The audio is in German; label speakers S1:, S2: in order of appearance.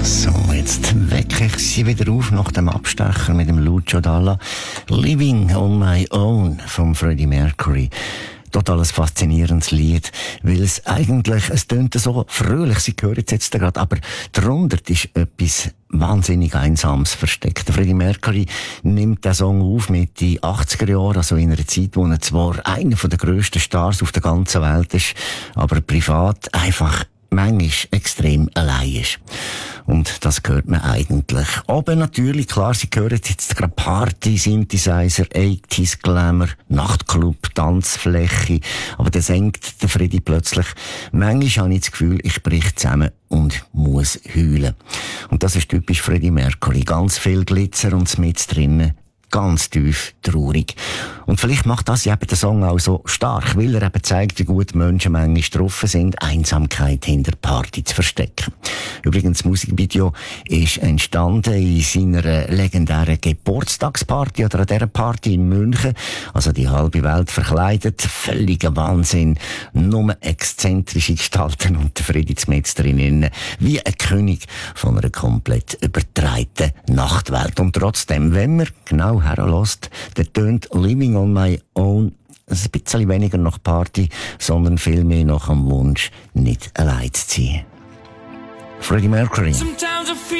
S1: So, jetzt wecke ich sie wieder auf nach dem Abstecher mit dem Lucio Dalla. Living on my own von Freddie Mercury. Totales faszinierendes Lied, weil es eigentlich, es tönt so fröhlich, Sie hören es jetzt gerade, aber darunter ist etwas wahnsinnig Einsames versteckt. Der Freddie Mercury nimmt den Song auf Mitte 80er Jahre, also in einer Zeit, wo er zwar einer der grössten Stars auf der ganzen Welt ist, aber privat einfach manchmal extrem allein ist. Und das hört man eigentlich. Aber natürlich, klar, Sie hören jetzt gerade Party, Synthesizer, 80s Glamour, Nachtclub, Tanzfläche. Aber dann senkt der Freddy plötzlich. Manchmal habe ich das Gefühl, ich brich zusammen und muss heulen. Und das ist typisch Freddie Mercury. Ganz viel Glitzer und mit drinnen. Ganz tief traurig. Und vielleicht macht das eben den Song auch so stark, weil er eben zeigt, wie gut Menschen manchmal drauf sind, Einsamkeit hinter Party zu verstecken. Übrigens, das Musikvideo ist entstanden in seiner legendären Geburtstagsparty oder an dieser Party in München. Also die halbe Welt verkleidet, völliger Wahnsinn, nur exzentrische Gestalten und der Freddy mit drinnen, wie ein König von einer komplett übertreiten Nachtwelt. Und trotzdem, wenn man genau herlässt, der tönt Living on my own ein bisschen weniger nach Party, sondern viel mehr nach dem Wunsch, nicht allein zu sein. Freddie Mercury.